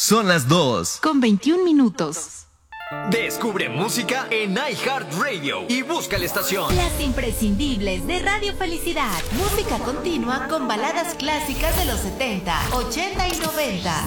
Son las 2 con 21 minutos. Descubre música en iHeartRadio y busca la estación. Las imprescindibles de Radio Felicidad. Música continua con baladas clásicas de los 70, 80 y 90.